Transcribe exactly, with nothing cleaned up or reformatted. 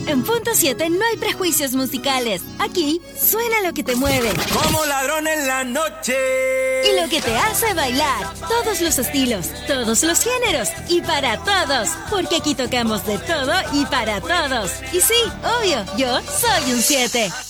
En Punto siete no hay prejuicios musicales. Aquí suena lo que te mueve. Como ladrón en la noche. Y lo que te hace bailar. Todos los estilos, todos los géneros y para todos. Porque aquí tocamos de todo y para todos. Y sí, obvio, yo soy un siete.